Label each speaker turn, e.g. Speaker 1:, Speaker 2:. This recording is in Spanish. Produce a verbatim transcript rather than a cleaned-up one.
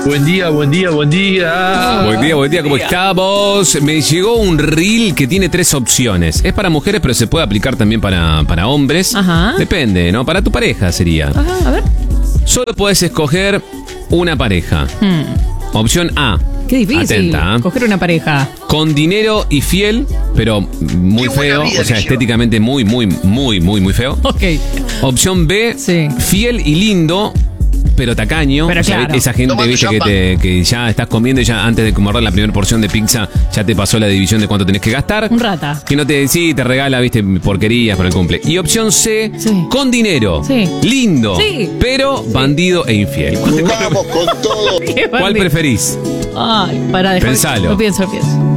Speaker 1: Buen día, buen día, buen día.
Speaker 2: Buen día, buen día, ¿cómo estamos? Me llegó un reel que tiene tres opciones. Es para mujeres, pero se puede aplicar también para, para hombres.
Speaker 3: Ajá.
Speaker 2: Depende, ¿no? Para tu pareja sería.
Speaker 3: Ajá, a ver.
Speaker 2: Solo puedes escoger una pareja.
Speaker 3: Hmm.
Speaker 2: Opción A.
Speaker 3: Qué difícil.
Speaker 2: Atenta, ¿eh?
Speaker 3: Coger una pareja.
Speaker 2: Con dinero y fiel, pero muy
Speaker 1: Qué buena
Speaker 2: feo.
Speaker 1: vida
Speaker 2: O sea,
Speaker 1: que
Speaker 2: estéticamente muy, muy, muy, muy, muy feo.
Speaker 3: Ok.
Speaker 2: Opción B.
Speaker 3: Sí.
Speaker 2: Fiel y lindo, pero tacaño.
Speaker 3: Pero
Speaker 2: O sea,
Speaker 3: claro.
Speaker 2: esa gente,
Speaker 1: Tomando
Speaker 2: viste, que,
Speaker 1: champán.
Speaker 2: te, que ya estás comiendo y ya antes de morder la primera porción de pizza, ya te pasó la división de cuánto tenés que gastar.
Speaker 3: Un rata.
Speaker 2: Que no te, sí, te regala, viste, porquerías por el cumple. Y opción C,
Speaker 3: Sí.
Speaker 2: con dinero.
Speaker 3: Sí.
Speaker 2: Lindo,
Speaker 3: Sí.
Speaker 2: pero bandido e infiel. ¿Cuál,
Speaker 1: Vamos con todo.
Speaker 3: Qué
Speaker 2: cuál
Speaker 3: bandido.
Speaker 2: preferís?
Speaker 3: Ay, para dejar.
Speaker 2: Pensalo.
Speaker 3: Lo pienso, lo pienso.